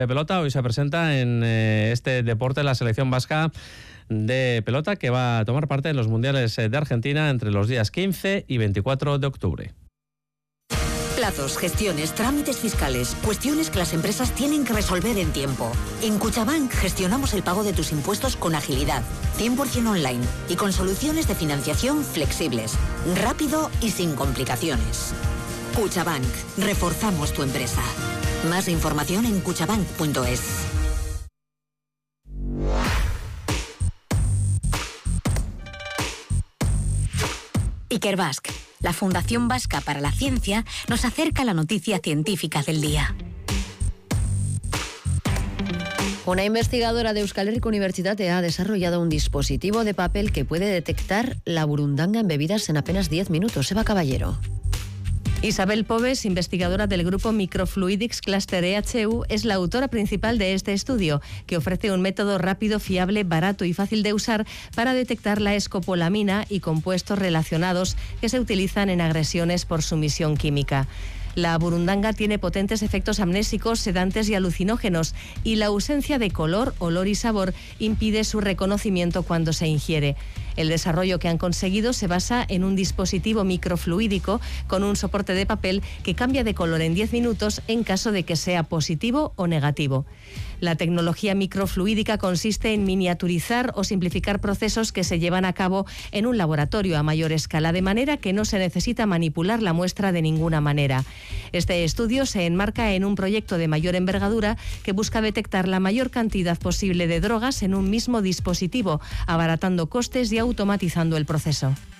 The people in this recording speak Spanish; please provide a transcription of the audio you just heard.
De pelota hoy se presenta en este deporte la selección vasca de pelota que va a tomar parte en los mundiales de Argentina entre los días 15 y 24 de octubre. Plazos, gestiones, trámites fiscales, cuestiones que las empresas tienen que resolver en tiempo. En Cuchabank gestionamos el pago de tus impuestos con agilidad, 100% online y con soluciones de financiación flexibles, rápido y sin complicaciones. Cuchabank, reforzamos tu empresa. Más información en cuchabank.es. Ikerbasque, la Fundación Vasca para la Ciencia, nos acerca la noticia científica del día. Una investigadora de Euskal Herriko Unibertsitate ha desarrollado un dispositivo de papel que puede detectar la burundanga en bebidas en apenas 10 minutos. Eva Caballero. Isabel Pobes, investigadora del grupo Microfluidics Cluster EHU, es la autora principal de este estudio, que ofrece un método rápido, fiable, barato y fácil de usar para detectar la escopolamina y compuestos relacionados que se utilizan en agresiones por sumisión química. La burundanga tiene potentes efectos amnésicos, sedantes y alucinógenos, y la ausencia de color, olor y sabor impide su reconocimiento cuando se ingiere. El desarrollo que han conseguido se basa en un dispositivo microfluídico con un soporte de papel que cambia de color en 10 minutos en caso de que sea positivo o negativo. La tecnología microfluídica consiste en miniaturizar o simplificar procesos que se llevan a cabo en un laboratorio a mayor escala, de manera que no se necesita manipular la muestra de ninguna manera. Este estudio se enmarca en un proyecto de mayor envergadura que busca detectar la mayor cantidad posible de drogas en un mismo dispositivo, abaratando costes y automatizando el proceso.